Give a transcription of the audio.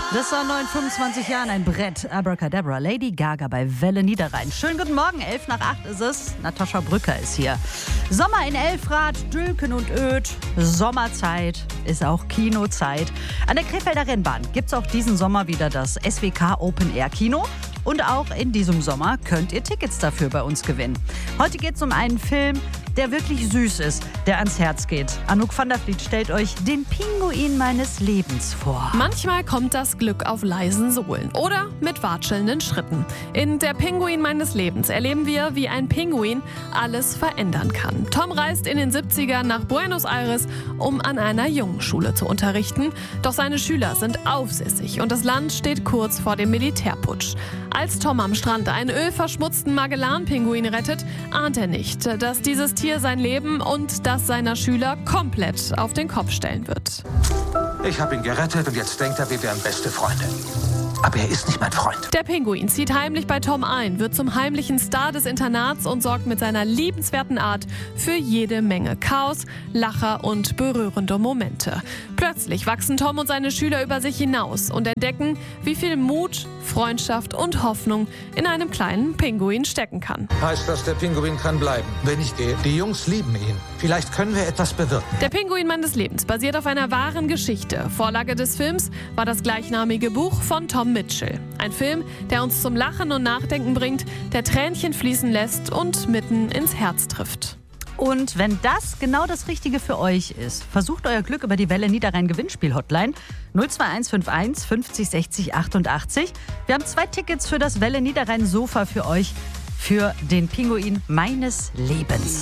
Das war neu in 25 Jahren ein Brett. Abracadabra, Lady Gaga bei Welle Niederrhein. Schönen guten Morgen, 7:55 ist es. Natascha Brücker ist hier. Sommer in Elfrath, Dülken und Öd. Sommerzeit ist auch Kinozeit. An der Krefelder Rennbahn gibt es auch diesen Sommer wieder das SWK Open Air Kino. Und auch in diesem Sommer könnt ihr Tickets dafür bei uns gewinnen. Heute geht es um einen Film, der wirklich süß ist, der ans Herz geht. Anouk van der Vliet stellt euch den Pinguin meines Lebens vor. Manchmal kommt das Glück auf leisen Sohlen oder mit watschelnden Schritten. In Der Pinguin meines Lebens erleben wir, wie ein Pinguin alles verändern kann. Tom reist in den 70ern nach Buenos Aires, um an einer Jungenschule zu unterrichten. Doch seine Schüler sind aufsässig und das Land steht kurz vor dem Militärputsch. Als Tom am Strand einen ölverschmutzten Magellan-Pinguin rettet, ahnt er nicht, dass dieses Tier sein Leben und das seiner Schüler komplett auf den Kopf stellen wird. Ich habe ihn gerettet und jetzt denkt er, wir wären beste Freunde. Aber er ist nicht mein Freund. Der Pinguin zieht heimlich bei Tom ein, wird zum heimlichen Star des Internats und sorgt mit seiner liebenswerten Art für jede Menge Chaos, Lacher und berührende Momente. Plötzlich wachsen Tom und seine Schüler über sich hinaus und entdecken, wie viel Mut, Freundschaft und Hoffnung in einem kleinen Pinguin stecken kann. Heißt das, der Pinguin kann bleiben, wenn ich gehe? Die Jungs lieben ihn. Vielleicht können wir etwas bewirken. Der Pinguin meines Lebens basiert auf einer wahren Geschichte. Vorlage des Films war das gleichnamige Buch von Tom Mitchell. Ein Film, der uns zum Lachen und Nachdenken bringt, der Tränchen fließen lässt und mitten ins Herz trifft. Und wenn das genau das Richtige für euch ist, versucht euer Glück über die Welle Niederrhein Gewinnspiel-Hotline 02151 50 60 88. Wir haben 2 Tickets für das Welle Niederrhein Sofa für euch, für den Pinguin meines Lebens.